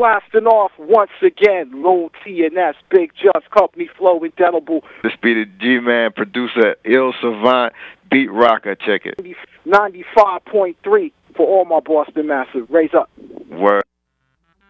blasting off once again. Loon TNS, Big Just, Company Flow, Indelible. This be the G-Man producer, Ill Savant, Beat Rocker. Check it. 95.3 for all my Boston Massive. Raise up. Word.